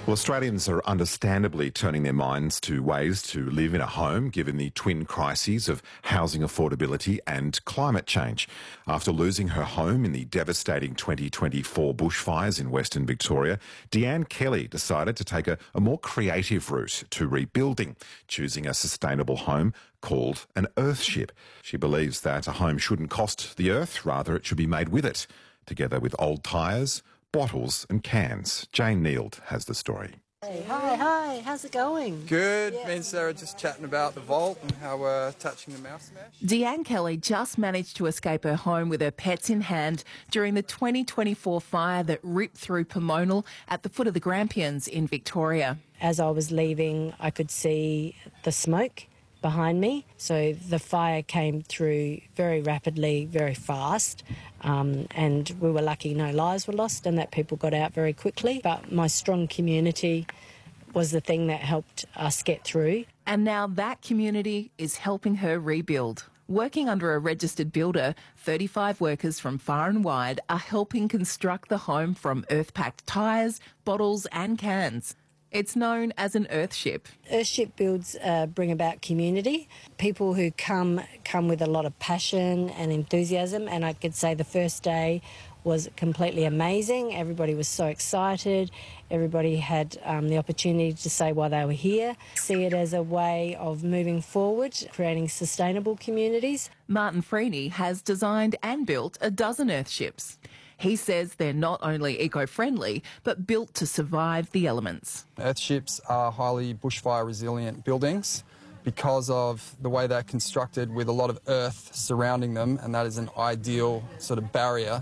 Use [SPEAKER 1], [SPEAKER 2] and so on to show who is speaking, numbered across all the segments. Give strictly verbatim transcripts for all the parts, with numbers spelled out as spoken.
[SPEAKER 1] Well, Australians are understandably turning their minds to ways to live in a home given the twin crises of housing affordability and climate change. After losing her home in the devastating twenty twenty-four bushfires in Western Victoria, Deanne Kelly decided to take a, a more creative route to rebuilding, choosing a sustainable home called an earthship. She believes that a home shouldn't cost the earth, rather it should be made with it, together with old tyres, bottles and cans. Jane Neild has the story.
[SPEAKER 2] Hey, hi, hi, how's it going?
[SPEAKER 3] Good.
[SPEAKER 2] Yeah.
[SPEAKER 3] Me and Sarah just chatting about the vault and how we're touching the mouse mesh.
[SPEAKER 4] Deanne Kelly just managed to escape her home with her pets in hand during the twenty twenty-four fire that ripped through Pomonal at the foot of the Grampians in Victoria.
[SPEAKER 2] As I was leaving, I could see the smoke behind me. So the fire came through very rapidly, very fast, um, and we were lucky no lives were lost and that people got out very quickly. But my strong community was the thing that helped us get through.
[SPEAKER 4] And now that community is helping her rebuild. Working under a registered builder, thirty-five workers from far and wide are helping construct the home from earth-packed tyres, bottles and cans. It's known as an earthship.
[SPEAKER 2] Earthship builds uh, bring about community. People who come come with a lot of passion and enthusiasm, and I could say the first day was completely amazing. Everybody was so excited. Everybody had um, the opportunity to say why they were here. See it as a way of moving forward, creating sustainable communities.
[SPEAKER 4] Martin Freeney has designed and built a dozen earthships. He says they're not only eco-friendly, but built to survive the elements.
[SPEAKER 3] Earthships are highly bushfire resilient buildings because of the way they're constructed with a lot of earth surrounding them, and that is an ideal sort of barrier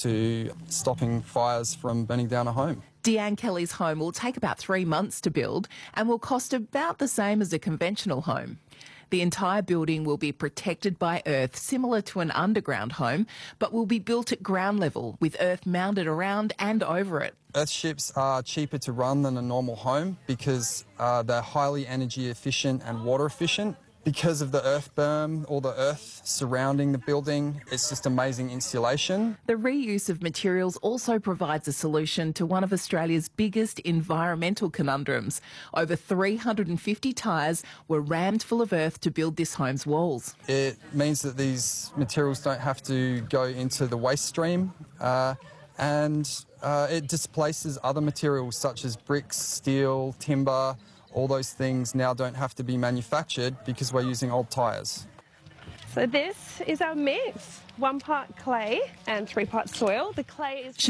[SPEAKER 3] to stopping fires from burning down a home.
[SPEAKER 4] Deanne Kelly's home will take about three months to build and will cost about the same as a conventional home. The entire building will be protected by earth, similar to an underground home, but will be built at ground level with earth mounded around and over it.
[SPEAKER 3] Earthships are cheaper to run than a normal home because uh, they're highly energy efficient and water efficient. Because of the earth berm, all the earth surrounding the building, it's just amazing insulation.
[SPEAKER 4] The reuse of materials also provides a solution to one of Australia's biggest environmental conundrums. Over three hundred fifty tyres were rammed full of earth to build this home's walls.
[SPEAKER 3] It means that these materials don't have to go into the waste stream, uh, and uh, it displaces other materials such as bricks, steel, timber. All those things now don't have to be manufactured because we're using old tyres.
[SPEAKER 5] So this is our mix, one part clay and three parts soil. The clay is